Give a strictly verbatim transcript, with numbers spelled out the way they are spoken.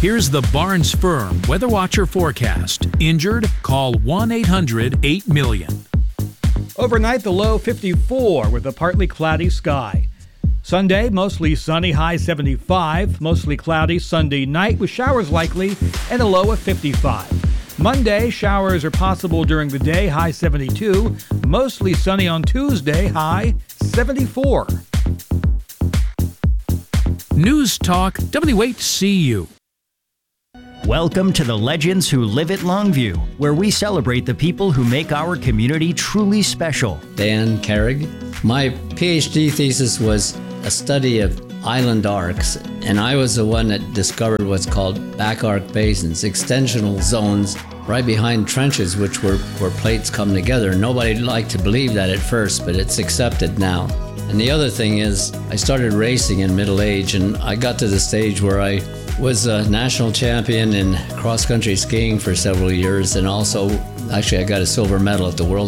Here's the Barnes Firm Weather Watcher forecast. Injured? Call one eight hundred eight million. Overnight, the low fifty-four with a partly cloudy sky. Sunday, mostly sunny, high seventy-five. Mostly cloudy Sunday night with showers likely and a low of fifty-five. Monday, showers are possible during the day, high seventy-two. Mostly sunny on Tuesday, high seventy-four. News Talk W eight C U. Welcome to the Legends Who Live at Longview, where we celebrate the people who make our community truly special. Dan Carrig. My PhD thesis was a study of island arcs, and I was the one that discovered what's called back arc basins, extensional zones right behind trenches, which were where plates come together. Nobody liked to believe that at first, but it's accepted now. And the other thing is, I started racing in middle age, and I got to the stage where I was a national champion in cross-country skiing for several years, and also, actually, I got a silver medal at the World